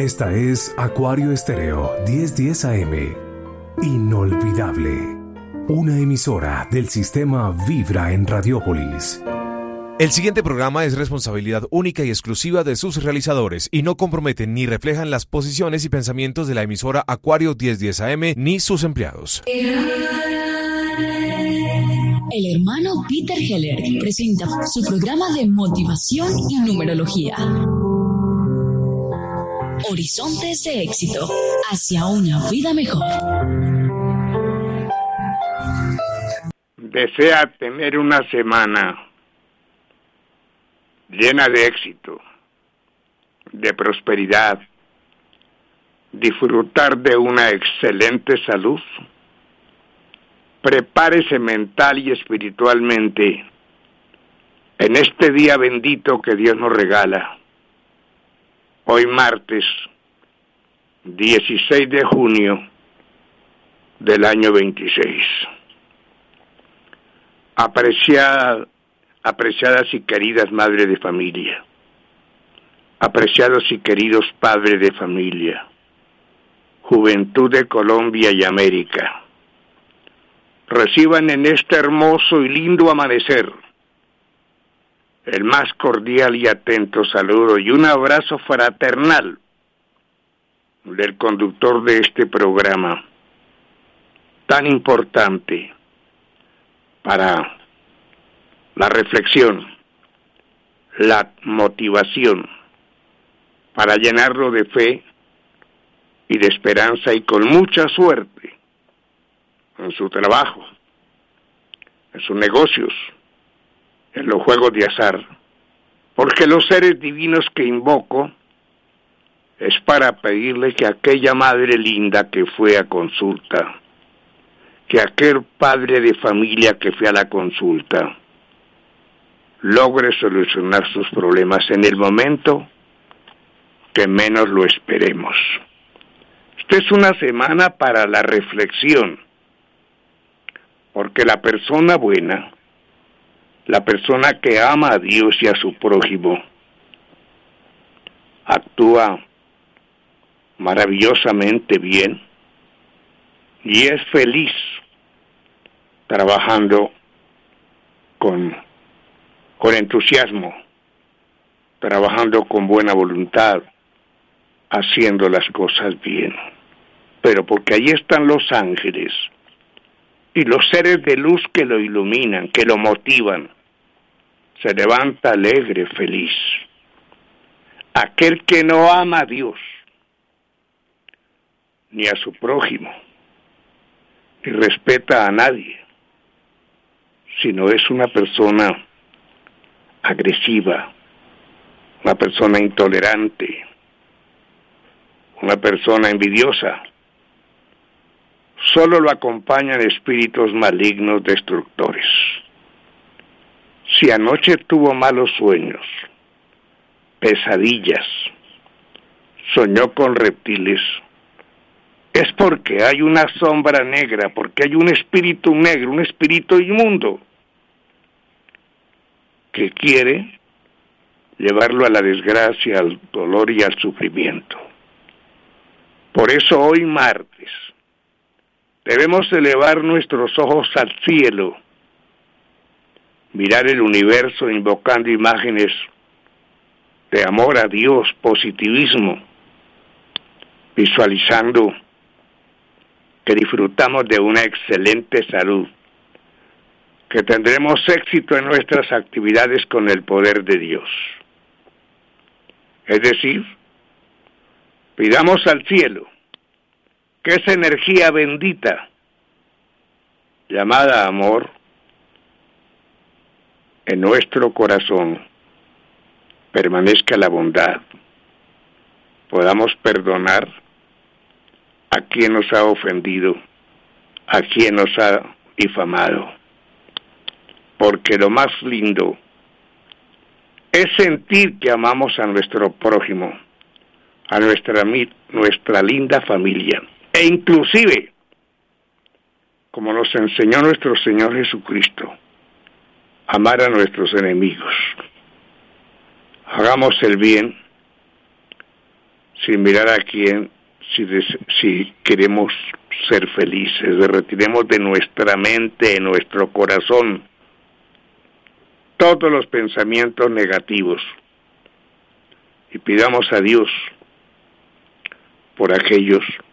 Esta es Acuario Estéreo 1010 AM. Inolvidable. Una emisora del sistema Vibra en Radiópolis. El siguiente programa es responsabilidad única y exclusiva de sus realizadores y no comprometen ni reflejan las posiciones y pensamientos de la emisora Acuario 1010 AM ni sus empleados. El hermano Peter Heller presenta su programa de motivación y numerología. Horizontes de éxito hacia una vida mejor. Desea tener una semana llena de éxito, de prosperidad, disfrutar de una excelente salud. Prepárese mental y espiritualmente en este día bendito que Dios nos regala. Hoy martes 16 de junio del año 26. Apreciadas y queridas madres de familia, apreciados y queridos padres de familia, juventud de Colombia y América, reciban en este hermoso y lindo amanecer el más cordial y atento saludo y un abrazo fraternal del conductor de este programa tan importante para la reflexión, la motivación, para llenarlo de fe y de esperanza y con mucha suerte en su trabajo, en sus negocios, en los juegos de azar, porque los seres divinos que invoco es para pedirle que aquella madre linda que fue a consulta, que aquel padre de familia que fue a la consulta, logre solucionar sus problemas en el momento que menos lo esperemos. Esta es una semana para la reflexión, porque la persona buena, la persona que ama a Dios y a su prójimo, actúa maravillosamente bien y es feliz trabajando con entusiasmo, trabajando con buena voluntad, haciendo las cosas bien. Pero porque ahí están los ángeles y los seres de luz que lo iluminan, que lo motivan, se levanta alegre, feliz. Aquel que no ama a Dios, ni a su prójimo, ni respeta a nadie, sino es una persona agresiva, una persona intolerante, una persona envidiosa. Solo lo acompañan espíritus malignos destructores. Si anoche tuvo malos sueños, pesadillas, soñó con reptiles, es porque hay una sombra negra, porque hay un espíritu negro, un espíritu inmundo, que quiere llevarlo a la desgracia, al dolor y al sufrimiento. Por eso hoy martes debemos elevar nuestros ojos al cielo, mirar el universo invocando imágenes de amor a Dios, positivismo, visualizando que disfrutamos de una excelente salud, que tendremos éxito en nuestras actividades con el poder de Dios. Es decir, pidamos al cielo que esa energía bendita, llamada amor, en nuestro corazón permanezca la bondad, podamos perdonar a quien nos ha ofendido, a quien nos ha difamado. Porque lo más lindo es sentir que amamos a nuestro prójimo, a nuestra linda familia, e inclusive, como nos enseñó nuestro Señor Jesucristo, amar a nuestros enemigos. Hagamos el bien sin mirar a quién, si queremos ser felices. Retiremos de nuestra mente, de nuestro corazón, todos los pensamientos negativos y pidamos a Dios por aquellos